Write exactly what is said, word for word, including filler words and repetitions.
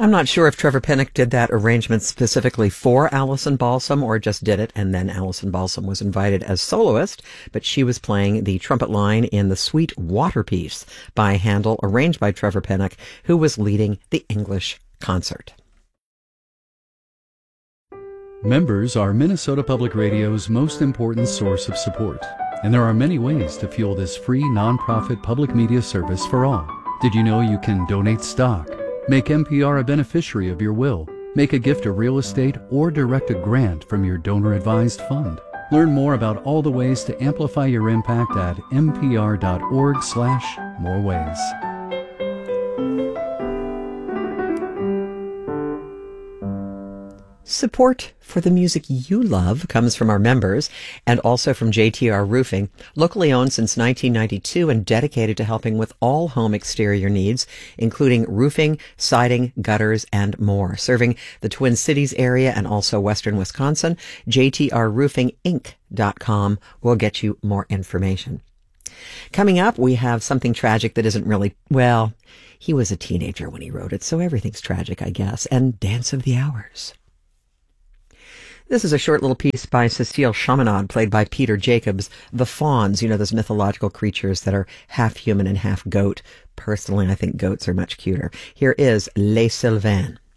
I'm not sure if Trevor Pinnock did that arrangement specifically for Alison Balsam or just did it, and then Alison Balsam was invited as soloist, but she was playing the trumpet line in the Sweet Water piece by Handel, arranged by Trevor Pinnock, who was leading the English concert. Members are Minnesota Public Radio's most important source of support, and there are many ways to fuel this free nonprofit public media service for all. Did you know you can donate stock, make N P R a beneficiary of your will, make a gift of real estate, or direct a grant from your donor-advised fund? Learn more about all the ways to amplify your impact at npr.org slash more ways. Support for the music you love comes from our members and also from J T R Roofing, locally owned since nineteen ninety-two and dedicated to helping with all home exterior needs, including roofing, siding, gutters, and more. Serving the Twin Cities area and also western Wisconsin, J T R roofing inc dot com will get you more information. Coming up, we have something tragic that isn't really, well, he was a teenager when he wrote it, so everything's tragic, I guess, and Dance of the Hours. This is a short little piece by Cecile Chaminade, played by Peter Jacobs. The Fauns, you know, those mythological creatures that are half human and half goat. Personally, I think goats are much cuter. Here is Les Sylvains.